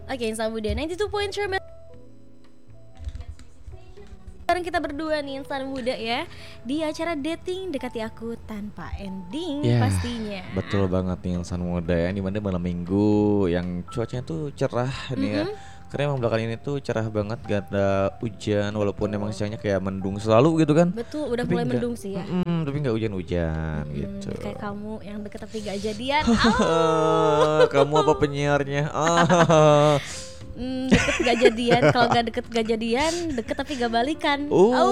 Oke, Insan Muda 92.3 sekarang kita berdua nih Insan Muda ya di acara Dating Dekati Aku Tanpa Ending pastinya. Betul banget nih Insan Muda ya, dimana malam minggu yang cuacanya tuh cerah nih ya. Karena emang belakangan ini tuh cerah banget, gak ada hujan walaupun emang siangnya kayak mendung selalu gitu kan. Betul, udah Tapi mulai nggak- mendung sih ya. Tapi nggak hujan-hujan gitu. Kayak kamu yang deket tapi gak jadian. Kamu apa penyiarnya? Deket gak jadian, kalau gak deket gak jadian, deket tapi gak balikan.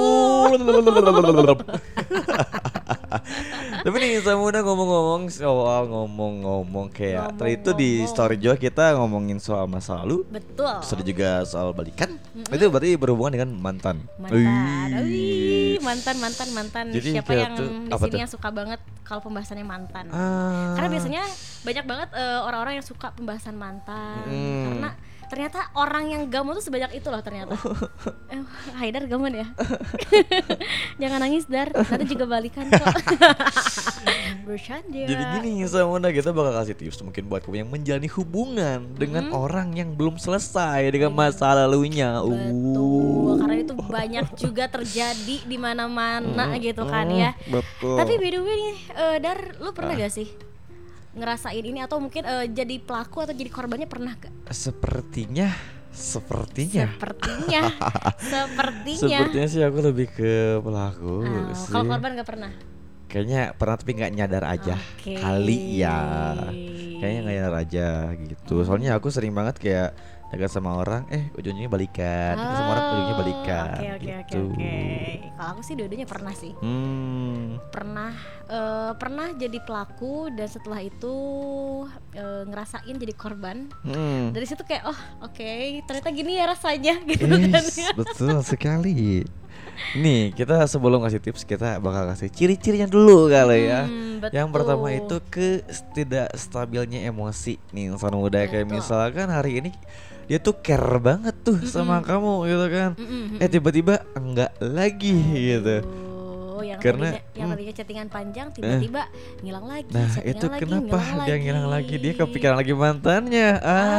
Tapi nih sama udah ngomong-ngomong soal ngomong-ngomong kayak tadi itu di Ngomong-ngomong. story juga kita ngomongin soal masa lalu. Betul. Terus juga soal balikan. Itu berarti berhubungan dengan mantan. Mantan. Jadi Siapa kayak yang tuh, di apa sini tuh? yang suka banget kalau pembahasannya mantan? Ah. Karena biasanya banyak banget orang-orang yang suka pembahasan mantan. Hmm. Karena ternyata orang yang gamon tuh sebanyak itu loh ternyata. Haidar gamon ya. Jangan nangis Dar, nanti juga balikan kok. Bercanda. Jadi gini sama Una, kita bakal kasih tips mungkin buat kamu yang menjalani hubungan dengan orang yang belum selesai dengan masa lalunya. Betul, karena itu banyak juga terjadi di mana-mana gitu kan ya. Betul. Tapi by the way nih, Dar, lu pernah gak sih ngerasain ini atau mungkin jadi pelaku atau jadi korbannya pernah gak? Sepertinya Sepertinya Sepertinya sih aku lebih ke pelaku sih. kalau korban gak pernah? Kayaknya pernah tapi nggak nyadar aja. Oke. Kali ya. Kayaknya nggak nyadar aja gitu. Soalnya aku sering banget kayak dekat sama orang, ujungnya balikan. Dekat sama orang ujungnya balikan. Gitu. Oke. Kalau aku sih dua-duanya pernah sih. Pernah jadi pelaku dan setelah itu ngerasain jadi korban. Dari situ kayak oke, ternyata gini ya rasanya gitu kan. Betul sekali. Nih kita sebelum ngasih tips kita bakal kasih ciri-cirinya dulu kali ya. Betul. Yang pertama itu tidak stabilnya emosi nih insan muda. Kayak misalkan hari ini dia tuh care banget tuh sama kamu gitu kan. Tiba-tiba enggak lagi gitu. Yang Karena tadinya chattingan panjang tiba-tiba ngilang lagi. Nah chattingan itu lagi, kenapa ngilang dia ngilang lagi. Dia kepikiran lagi mantannya.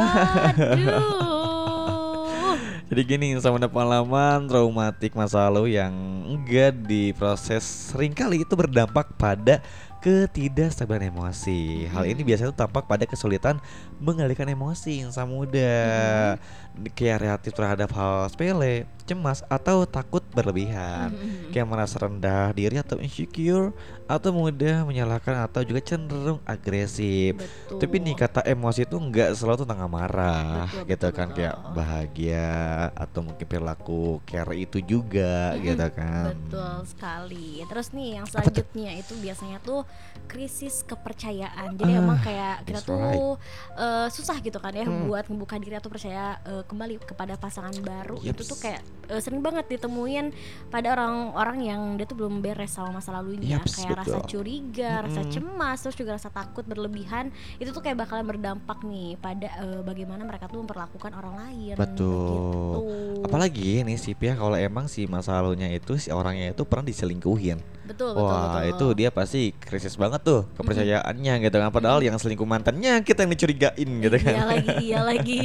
Aduh. Jadi gini, sama ada pengalaman traumatik masa lalu yang enggak diproses seringkali itu berdampak pada ketidakstabilan emosi. Hal ini biasanya tuh tampak pada kesulitan mengalihkan emosi insan muda, kayak reaktif terhadap hal sepele, cemas atau takut berlebihan, kayak merasa rendah diri atau insecure, atau mudah menyalahkan atau juga cenderung agresif. Betul. Tapi nih kata emosi itu enggak selalu tentang amarah, Betul, gitu betul, kan, betul. kayak bahagia atau mungkin perilaku care itu juga, gitu kan. Betul sekali. Terus nih yang selanjutnya itu biasanya tuh krisis kepercayaan. Jadi emang kayak kita that's tuh susah gitu kan ya buat ngebuka diri atau percaya kembali kepada pasangan baru. Itu tuh kayak sering banget ditemuin pada orang-orang yang dia tuh belum beres sama masa lalunya. Kayak rasa betul. curiga, rasa cemas, terus juga rasa takut berlebihan. Itu tuh kayak bakalan berdampak nih pada bagaimana mereka tuh memperlakukan orang lain. Betul. Gitu. Apalagi nih si Pia kalau emang si masa lalunya itu si orangnya itu pernah diselingkuhin. Betul. Wah itu dia pasti krisis banget tuh kepercayaannya gitu kan. Padahal yang selingkuh mantannya kita yang dicurigain gitu kan. Iya lagi.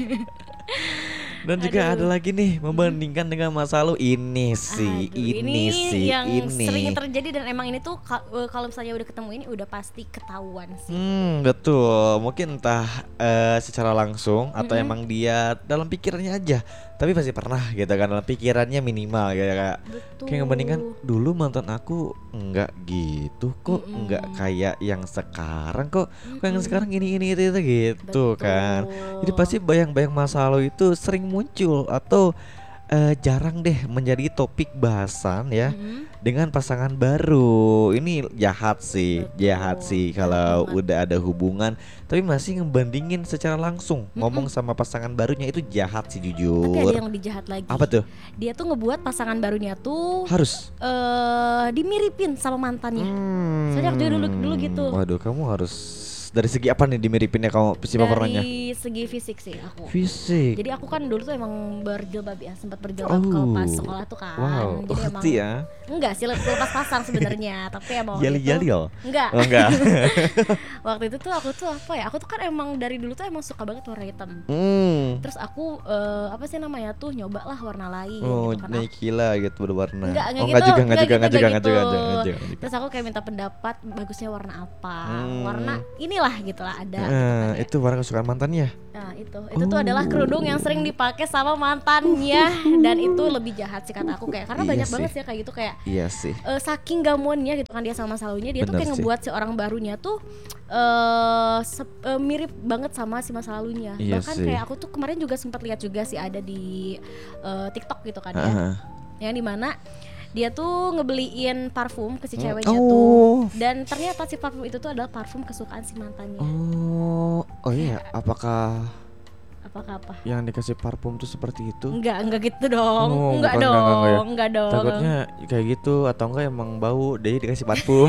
Dan juga ada lagi nih membandingkan dengan masa lalu ini sih, yang sering terjadi dan emang ini tuh kalau misalnya udah ketemu ini udah pasti ketahuan sih. Betul. Mungkin entah secara langsung atau emang dia dalam pikirannya aja. Tapi pasti pernah gitu kan, dalam pikirannya minimal kayak Betul. kayak ngebandingkan dulu mantan aku enggak gitu kok, enggak kayak yang sekarang kok yang sekarang ini itu gitu. Betul. Kan. Jadi pasti bayang-bayang masa lalu itu sering muncul atau jarang deh menjadi topik bahasan ya dengan pasangan baru. Ini jahat sih kalau udah ada hubungan tapi masih ngebandingin secara langsung ngomong sama pasangan barunya, itu jahat sih jujur. Tapi ada yang lebih jahat lagi. Apa tuh? Dia tuh ngebuat pasangan barunya tuh Harus dimiripin sama mantannya. Soalnya waktu dulu gitu. Waduh, kamu harus dari segi apa nih dimiripinnya kamu sifat warnanya? Dari segi fisik sih aku. Fisik. Jadi aku kan dulu tuh emang berjilbab ya, sempat berjilbab kalau pas sekolah tuh kan. Wow, jadi emang ya? Enggak sih, lepas pasang sebenarnya, tapi emang Jali-jali enggak. Oh, enggak. Waktu itu tuh aku tuh apa ya? Aku tuh kan emang dari dulu tuh emang suka banget warna hitam. Terus aku apa sih namanya tuh nyoba lah warna lain gitu kan. Gila gitu berwarna. Enggak juga. Terus aku kayak minta pendapat bagusnya warna apa. Warna inilah gitulah ada gitu kan, itu warna kesukaan mantannya. Nah itu tuh adalah kerudung yang sering dipakai sama mantannya. Dan itu lebih jahat sih kata aku, kayak karena banyak banget sih kayak gitu, kayak iya sih. Saking gamonnya gitu kan dia sama masa lalunya, dia tuh kayak ngebuat si orang barunya tuh mirip banget sama si masa lalunya. Bahkan kayak aku tuh kemarin juga sempat lihat juga sih ada di TikTok gitu kan ya, yang dimana dia tuh ngebeliin parfum ke si ceweknya tuh, dan ternyata si parfum itu tuh adalah parfum kesukaan si mantannya. Iya, apakah apa? Yang dikasih parfum tuh seperti itu? Enggak gitu dong. Enggak dong. Takutnya kayak gitu, atau enggak emang bau dia dikasih parfum.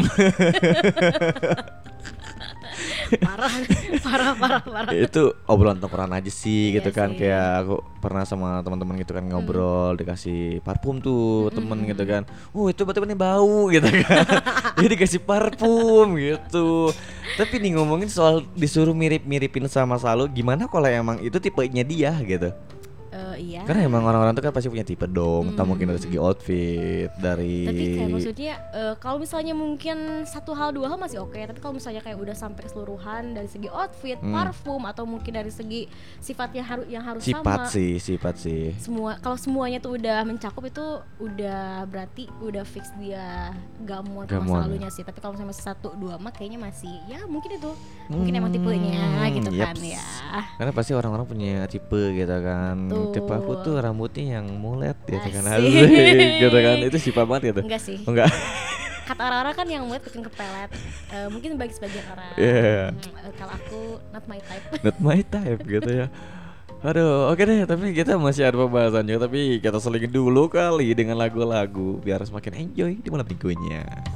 parah. Itu obrolan tongkrongan aja sih gitu kan. Kayak aku pernah sama teman-teman gitu kan ngobrol, dikasih parfum tuh temen gitu kan. Itu berarti bau gitu kan. Dia dikasih parfum gitu. Tapi nih ngomongin soal disuruh mirip-miripin sama Salu, gimana kalau emang itu tipenya dia gitu? Iya. Karena emang orang-orang tuh kan pasti punya tipe dong, tak mungkin dari segi outfit, dari. Tapi kayak maksudnya kalau misalnya mungkin satu hal dua hal masih oke, tapi kalau misalnya kayak udah sampai keseluruhan dari segi outfit, parfum, atau mungkin dari segi sifatnya yang harus sama. Sifat sih. Kalau semuanya tuh udah mencakup, itu udah berarti udah fix dia gamon ke masa lalunya sih. Tapi kalau misalnya masih satu dua mah kayaknya masih ya mungkin itu mungkin emang tipenya gitu kan ya. Karena pasti orang-orang punya tipe gitu kan. Tipe aku tuh rambutnya yang mulet gitu kan, gitu kan, itu sifat banget gitu. Enggak sih. Enggak. Kata orang-orang kan yang mulet bikin kepelet. Mungkin bagi sebagian orang. Kalau aku not my type. Not my type gitu ya. Aduh, oke deh, tapi kita masih ada pembahasan juga, tapi kita selingin dulu kali dengan lagu-lagu biar semakin enjoy di malam minggunya.